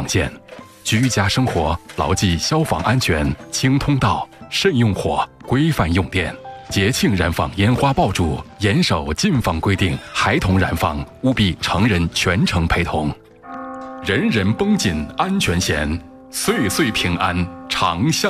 防线。居家生活牢记消防安全，清通道，慎用火，规范用电。节庆燃放烟花爆竹，严守禁放规定，孩童燃放务必成人全程陪同。人人绷紧安全弦，岁岁平安常相